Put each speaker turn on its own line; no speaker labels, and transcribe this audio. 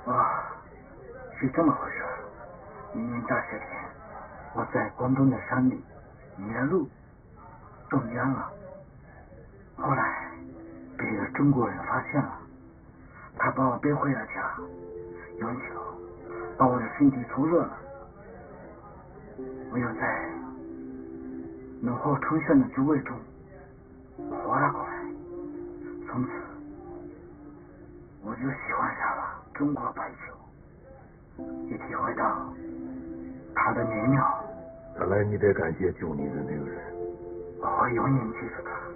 啊，是这么回事。明年大雪天，我在广东的山里迷了路，中枪了。后来被一个中国人发现了，他把我背回了家，用酒把我的身体涂热了。我又在浓厚醇香的滋味中活了过来，从此我就喜欢上了中国白酒，也体会到它的美妙。
看来你得感谢救你的那个人。
我会永远记住它。